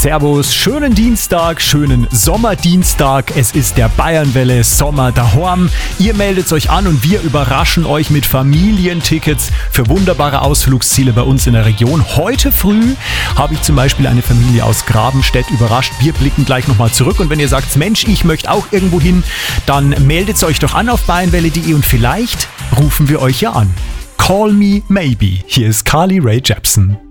Servus, schönen Dienstag, schönen Sommerdienstag. Es ist der Bayernwelle Sommer daheim. Ihr meldet euch an und wir überraschen euch mit Familientickets für wunderbare Ausflugsziele bei uns in der Region. Heute früh habe ich zum Beispiel eine Familie aus Grabenstedt überrascht. Wir blicken gleich nochmal zurück und wenn ihr sagt, Mensch, ich möchte auch irgendwo hin, dann meldet euch doch an auf bayernwelle.de und vielleicht rufen wir euch ja an. Call me maybe. Hier ist Carly Rae Jepsen.